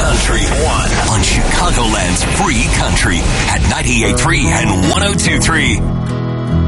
Country 1 on Chicagoland's free country at 98.3 and 102.3.